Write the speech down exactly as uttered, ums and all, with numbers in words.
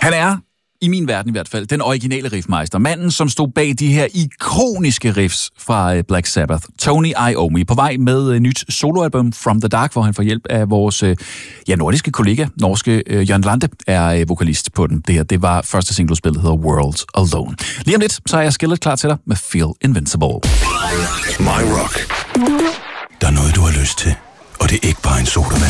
Han er, i min verden i hvert fald, den originale riffmeister. Manden, som stod bag de her ikoniske riffs fra Black Sabbath. Tony Iommi, på vej med et nyt soloalbum From the Dark, hvor han får hjælp af vores ja, nordiske kollega, norske uh, Jørgen Lande, er uh, vokalist på den. Det her, det var første singlespil, der hedder World Alone. Lige om lidt, så er jeg skillet klar til dig med Feel Invincible. My Rock. Der er noget, du har lyst til, og det er ikke bare en sodavand.